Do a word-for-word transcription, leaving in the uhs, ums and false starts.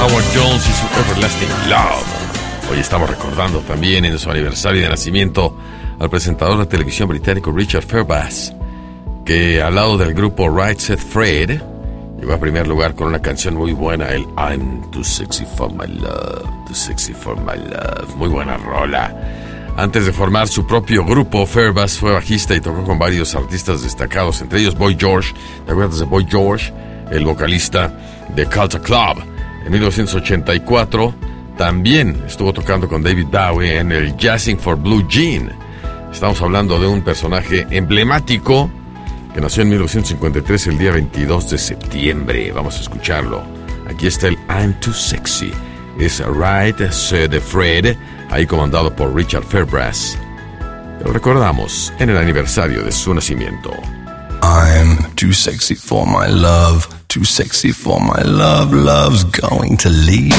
Howard Jones y su Everlasting Love. Hoy estamos recordando también en su aniversario de nacimiento al presentador de televisión británico Richard Fairbass, que al lado del grupo Right Said Fred llegó a primer lugar con una canción muy buena, el I'm Too Sexy For My Love, Too Sexy For My Love. Muy buena rola. Antes de formar su propio grupo, Fairbass fue bajista y tocó con varios artistas destacados, entre ellos Boy George. ¿Te acuerdas de Boy George? El vocalista de Culture Club. En mil novecientos ochenta y cuatro también estuvo tocando con David Bowie en el Jazzing for Blue Jean. Estamos hablando de un personaje emblemático que nació en mil novecientos cincuenta y tres, el día veintidós de septiembre. Vamos a escucharlo. Aquí está el I'm Too Sexy. Es Right Said Fred, ahí comandado por Richard Fairbass. Lo recordamos en el aniversario de su nacimiento. I'm too sexy for my love, too sexy for my love, love's going to leave.